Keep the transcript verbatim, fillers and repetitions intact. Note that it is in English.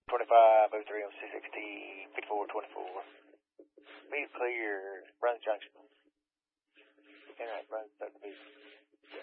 twenty-five oh three on six X T, fifty-four twenty-four. Be clear, Bruns Junction.